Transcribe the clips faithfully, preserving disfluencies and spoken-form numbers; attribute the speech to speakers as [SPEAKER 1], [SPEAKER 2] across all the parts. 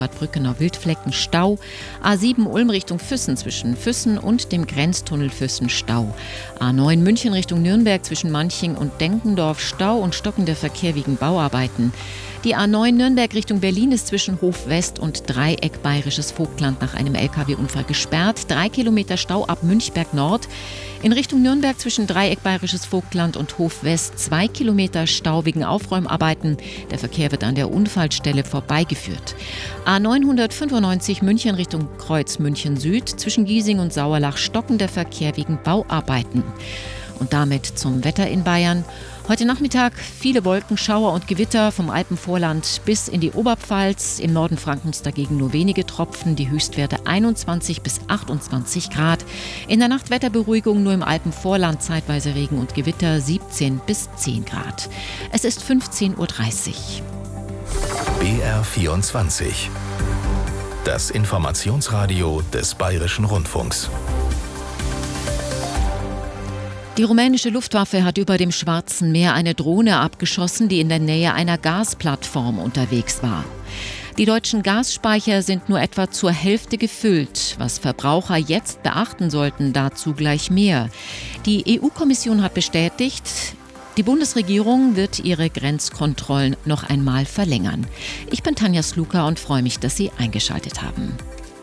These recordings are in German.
[SPEAKER 1] Bad Brückener Wildflecken Stau, A sieben Ulm Richtung Füssen zwischen Füssen und dem Grenztunnel Füssen Stau, A neun München Richtung Nürnberg zwischen Manching und Denkendorf Stau und stockender Verkehr wegen Bauarbeiten. Die A neun Nürnberg Richtung Berlin ist zwischen Hof West und Dreieck Bayerisches Vogtland nach einem L K W-Unfall gesperrt. Drei Kilometer Stau ab Münchberg Nord. In Richtung Nürnberg zwischen Dreieck Bayerisches Vogtland und Hof West zwei Kilometer Stau wegen Aufräumarbeiten. Der Verkehr wird an der Unfallstelle vorbeigeführt. A neunhundertfünfundneunzig München Richtung Kreuz München Süd zwischen Giesing und Sauerlach stockender Verkehr wegen Bauarbeiten. Und damit zum Wetter in Bayern. Heute Nachmittag viele Wolken, Schauer und Gewitter vom Alpenvorland bis in die Oberpfalz. Im Norden Frankens dagegen nur wenige Tropfen, die Höchstwerte einundzwanzig bis achtundzwanzig Grad. In der Nacht Wetterberuhigung, nur im Alpenvorland zeitweise Regen und Gewitter, siebzehn bis zehn Grad. Es ist fünfzehn Uhr dreißig.
[SPEAKER 2] B R vierundzwanzig. Das Informationsradio des Bayerischen Rundfunks.
[SPEAKER 1] Die rumänische Luftwaffe hat über dem Schwarzen Meer eine Drohne abgeschossen, die in der Nähe einer Gasplattform unterwegs war. Die deutschen Gasspeicher sind nur etwa zur Hälfte gefüllt. Was Verbraucher jetzt beachten sollten, dazu gleich mehr. Die E U-Kommission hat bestätigt, die Bundesregierung wird ihre Grenzkontrollen noch einmal verlängern. Ich bin Tanja Sluka und freue mich, dass Sie eingeschaltet haben.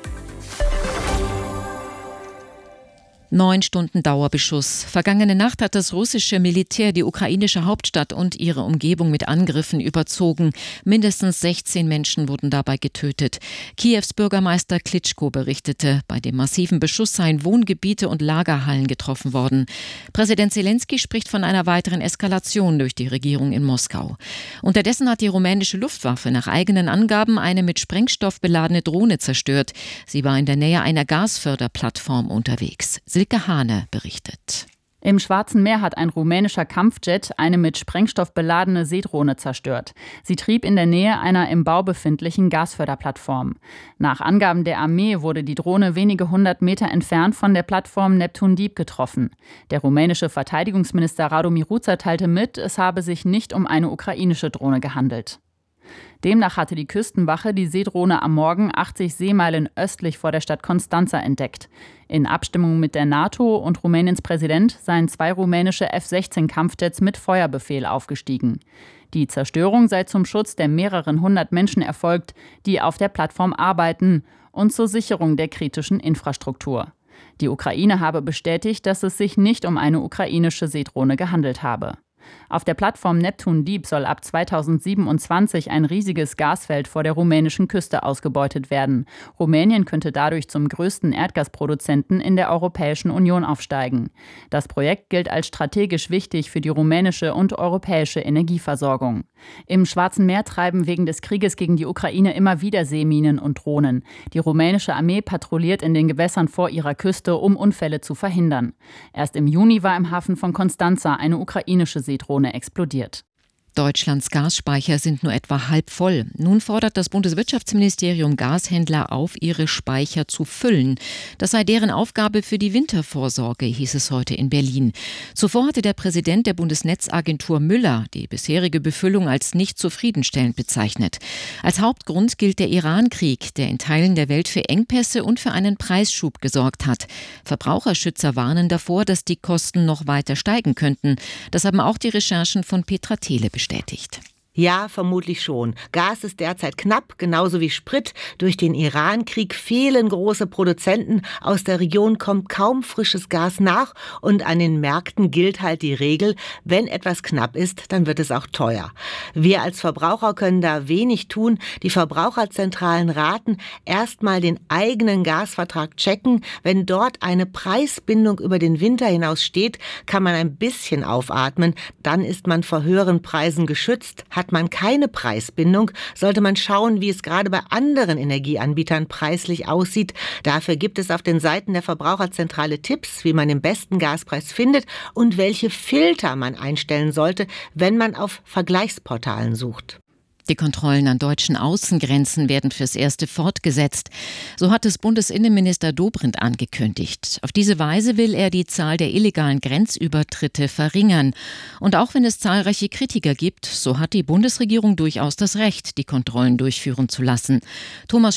[SPEAKER 1] Neun Stunden Dauerbeschuss. Vergangene Nacht hat das russische Militär die ukrainische Hauptstadt und ihre Umgebung mit Angriffen überzogen. Mindestens sechzehn Menschen wurden dabei getötet. Kiews Bürgermeister Klitschko berichtete, bei dem massiven Beschuss seien Wohngebiete und Lagerhallen getroffen worden. Präsident Zelensky spricht von einer weiteren Eskalation durch die Regierung in Moskau. Unterdessen hat die rumänische Luftwaffe nach eigenen Angaben eine mit Sprengstoff beladene Drohne zerstört. Sie war in der Nähe einer Gasförderplattform unterwegs. Silke Hane berichtet.
[SPEAKER 3] Im Schwarzen Meer hat ein rumänischer Kampfjet eine mit Sprengstoff beladene Seedrohne zerstört. Sie trieb in der Nähe einer im Bau befindlichen Gasförderplattform. Nach Angaben der Armee wurde die Drohne wenige hundert Meter entfernt von der Plattform Neptun Deep getroffen. Der rumänische Verteidigungsminister Radu Miruța teilte mit, es habe sich nicht um eine ukrainische Drohne gehandelt. Demnach hatte die Küstenwache die Seedrohne am Morgen achtzig Seemeilen östlich vor der Stadt Constanța entdeckt. In Abstimmung mit der NATO und Rumäniens Präsident seien zwei rumänische F sechzehn Kampfjets mit Feuerbefehl aufgestiegen. Die Zerstörung sei zum Schutz der mehreren hundert Menschen erfolgt, die auf der Plattform arbeiten, und zur Sicherung der kritischen Infrastruktur. Die Ukraine habe bestätigt, dass es sich nicht um eine ukrainische Seedrohne gehandelt habe. Auf der Plattform Neptun Deep soll ab zweitausendsiebenundzwanzig ein riesiges Gasfeld vor der rumänischen Küste ausgebeutet werden. Rumänien könnte dadurch zum größten Erdgasproduzenten in der Europäischen Union aufsteigen. Das Projekt gilt als strategisch wichtig für die rumänische und europäische Energieversorgung. Im Schwarzen Meer treiben wegen des Krieges gegen die Ukraine immer wieder Seeminen und Drohnen. Die rumänische Armee patrouilliert in den Gewässern vor ihrer Küste, um Unfälle zu verhindern. Erst im Juni war im Hafen von Constanța eine ukrainische Seedrohne explodiert.
[SPEAKER 1] Deutschlands Gasspeicher sind nur etwa halb voll. Nun fordert das Bundeswirtschaftsministerium Gashändler auf, ihre Speicher zu füllen. Das sei deren Aufgabe für die Wintervorsorge, hieß es heute in Berlin. Zuvor hatte der Präsident der Bundesnetzagentur Müller die bisherige Befüllung als nicht zufriedenstellend bezeichnet. Als Hauptgrund gilt der Iran-Krieg, der in Teilen der Welt für Engpässe und für einen Preisschub gesorgt hat. Verbraucherschützer warnen davor, dass die Kosten noch weiter steigen könnten. Das haben auch die Recherchen von Petra Thele bestätigt.
[SPEAKER 4] Ja, vermutlich schon. Gas ist derzeit knapp, genauso wie Sprit. Durch den Iran-Krieg fehlen große Produzenten. Aus der Region kommt kaum frisches Gas nach. Und an den Märkten gilt halt die Regel, wenn etwas knapp ist, dann wird es auch teuer. Wir als Verbraucher können da wenig tun. Die Verbraucherzentralen raten, erstmal den eigenen Gasvertrag checken. Wenn dort eine Preisbindung über den Winter hinaus steht, kann man ein bisschen aufatmen. Dann ist man vor höheren Preisen geschützt. Hat Hat man keine Preisbindung, sollte man schauen, wie es gerade bei anderen Energieanbietern preislich aussieht. Dafür gibt es auf den Seiten der Verbraucherzentrale Tipps, wie man den besten Gaspreis findet und welche Filter man einstellen sollte, wenn man auf Vergleichsportalen sucht.
[SPEAKER 1] Die Kontrollen an deutschen Außengrenzen werden fürs Erste fortgesetzt. So hat es Bundesinnenminister Dobrindt angekündigt. Auf diese Weise will er die Zahl der illegalen Grenzübertritte verringern. Und auch wenn es zahlreiche Kritiker gibt, so hat die Bundesregierung durchaus das Recht, die Kontrollen durchführen zu lassen. Thomas